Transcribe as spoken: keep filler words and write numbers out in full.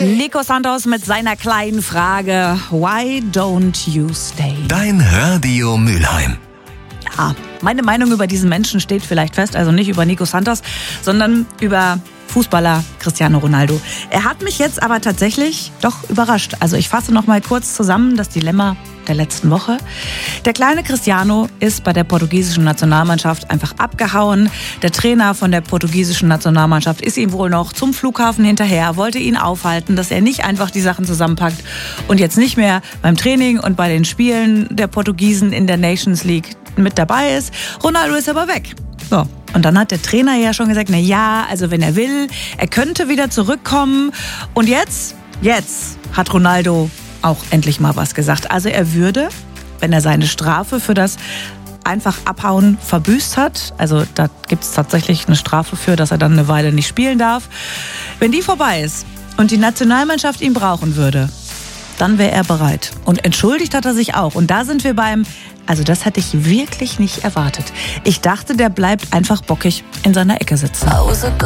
Nico Santos mit seiner kleinen Frage: Why don't you stay? Dein Radio Mülheim. Ja, meine Meinung über diesen Menschen steht vielleicht fest, also nicht über Nico Santos, sondern über Fußballer Cristiano Ronaldo. Er hat mich jetzt aber tatsächlich doch überrascht. Also ich fasse noch mal kurz zusammen das Dilemma der letzten Woche. Der kleine Cristiano ist bei der portugiesischen Nationalmannschaft einfach abgehauen. Der Trainer von der portugiesischen Nationalmannschaft ist ihm wohl noch zum Flughafen hinterher, wollte ihn aufhalten, dass er nicht einfach die Sachen zusammenpackt und jetzt nicht mehr beim Training und bei den Spielen der Portugiesen in der Nations League mit dabei ist. Ronaldo ist aber weg. So. Und dann hat der Trainer ja schon gesagt, na ja, also wenn er will, er könnte wieder zurückkommen. Und jetzt, jetzt hat Ronaldo auch endlich mal was gesagt. Also er würde, wenn er seine Strafe für das einfach Abhauen verbüßt hat, also da gibt es tatsächlich eine Strafe für, dass er dann eine Weile nicht spielen darf. Wenn die vorbei ist und die Nationalmannschaft ihn brauchen würde, dann wäre er bereit. Und entschuldigt hat er sich auch. Und da sind wir beim, also das hätte ich wirklich nicht erwartet. Ich dachte, der bleibt einfach bockig in seiner Ecke sitzen.